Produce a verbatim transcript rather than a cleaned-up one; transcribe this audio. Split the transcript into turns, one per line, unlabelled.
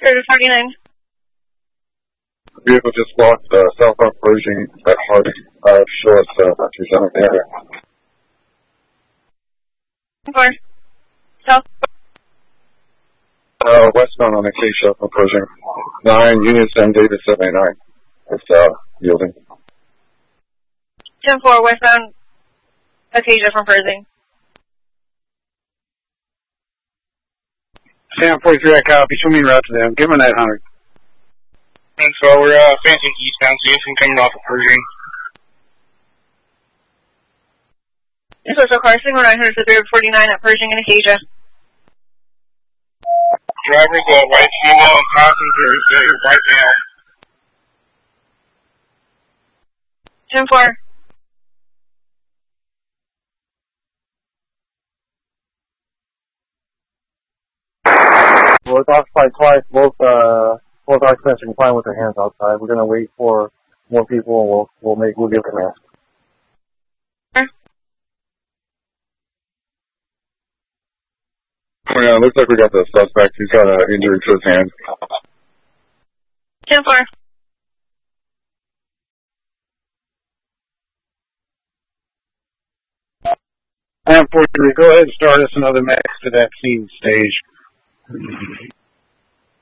Spirit forty-nine.
Vehicle just blocked uh, southbound Pershing at Harding. Uh, show us uh, two seven there.
Four. South.
Uh, westbound on Acacia from Pershing. Nine Union Sam Davis seventy-nine. It's uh, yielding.
ten four, westbound Acacia from Pershing.
Sam forty-three, I copy. Show me route to them. Give them that one hundred.
And so we're uh, fencing eastbound, so Houston coming off of Pershing.
This was a car signal nine hundred Spirit forty-nine at Pershing and Acacia.
Drivers, uh, white female and passengers, uh, white male.
ten four.
Well, it's occupied twice. Both uh, both occupants are complying with their hands outside. We're gonna wait for more people, and we'll we'll make we'll give command.
Oh, yeah, looks like we got the suspect. He's got an injury to his hand.
ten four.
Sam forty-three, go ahead and start us another max to that scene stage.